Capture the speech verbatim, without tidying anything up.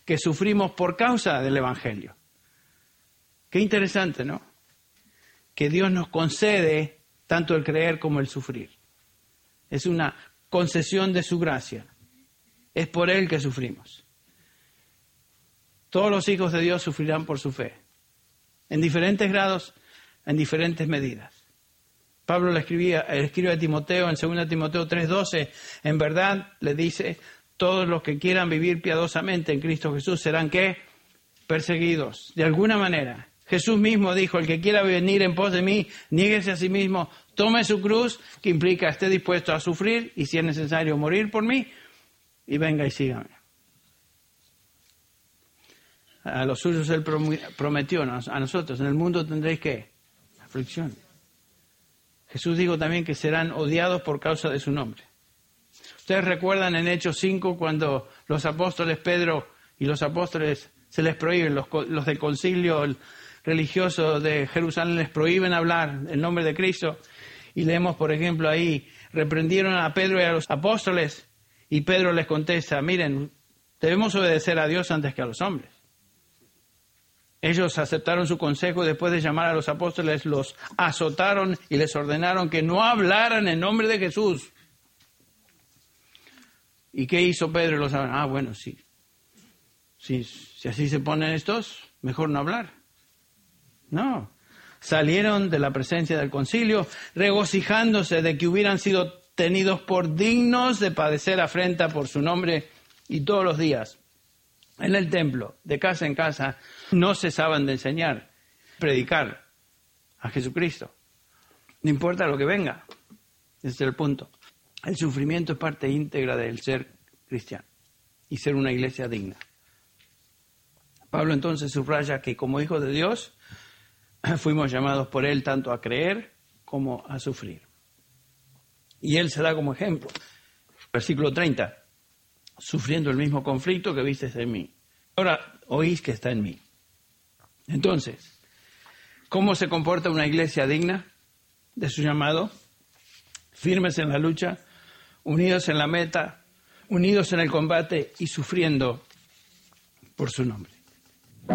que sufrimos por causa del Evangelio. Qué interesante, ¿no? Que Dios nos concede tanto el creer como el sufrir. Es una concesión de su gracia. Es por Él que sufrimos. Todos los hijos de Dios sufrirán por su fe, en diferentes grados, en diferentes medidas. Pablo le escribía, le escribe a Timoteo en segunda Timoteo tres doce, en verdad le dice, todos los que quieran vivir piadosamente en Cristo Jesús serán, ¿qué? Perseguidos, de alguna manera. Jesús mismo dijo, el que quiera venir en pos de mí, niéguese a sí mismo, tome su cruz, que implica esté dispuesto a sufrir y si es necesario morir por mí, y venga y sígame. A los suyos Él prometió, a nosotros, en el mundo tendréis, ¿qué? Aflicción. Jesús dijo también que serán odiados por causa de su nombre. Ustedes recuerdan en Hechos cinco cuando los apóstoles Pedro y los apóstoles se les prohíben, los, los del concilio religioso de Jerusalén les prohíben hablar el nombre de Cristo. Y leemos, por ejemplo, ahí, reprendieron a Pedro y a los apóstoles y Pedro les contesta, miren, debemos obedecer a Dios antes que a los hombres. Ellos aceptaron su consejo y después de llamar a los apóstoles los azotaron y les ordenaron que no hablaran en nombre de Jesús. ¿Y qué hizo Pedro? Los ah, bueno, sí. sí. Si así se ponen estos, mejor no hablar. No. Salieron de la presencia del concilio regocijándose de que hubieran sido tenidos por dignos de padecer afrenta por su nombre y todos los días. En el templo, de casa en casa, no cesaban de enseñar, predicar a Jesucristo. No importa lo que venga. Ese es el punto. El sufrimiento es parte íntegra del ser cristiano y ser una iglesia digna. Pablo entonces subraya que como hijos de Dios fuimos llamados por Él tanto a creer como a sufrir. Y Él se da como ejemplo. Versículo treinta. Sufriendo el mismo conflicto que visteis en mí. Ahora oís que está en mí. Entonces, ¿cómo se comporta una iglesia digna de su llamado? Firmes en la lucha, unidos en la meta, unidos en el combate y sufriendo por su nombre.